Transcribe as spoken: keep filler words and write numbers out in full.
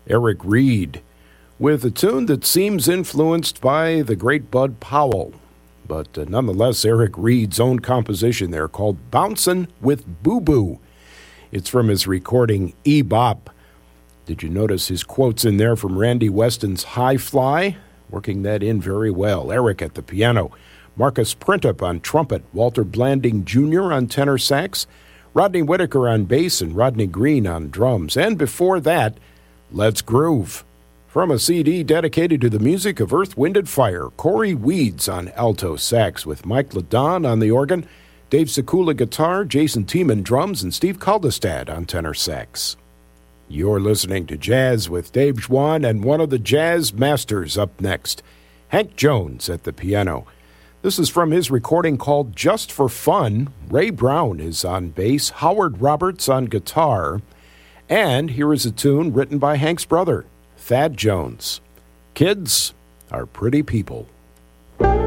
Eric Reed, with a tune that seems influenced by the great Bud Powell, but uh, nonetheless Eric Reed's own composition there called Bouncin' with Boo Boo. It's from his recording E-Bop. Did you notice his quotes in there from Randy Weston's High Fly? Working that in very well. Eric at the piano, Marcus Printup on trumpet, Walter Blanding Junior on tenor sax, Rodney Whitaker on bass, and Rodney Green on drums. And before that, Let's Groove. From a C D dedicated to the music of Earth, Wind, and Fire, Corey Weeds on alto sax with Mike LeDon on the organ, Dave Sekula guitar, Jason Tiemann drums, and Steve Kaldestad on tenor sax. You're listening to Jazz with Dave Schwann, and one of the jazz masters up next, Hank Jones at the piano. This is from his recording called Just for Fun. Ray Brown is on bass, Howard Roberts on guitar, and here is a tune written by Hank's brother, Thad Jones. Kids are pretty people.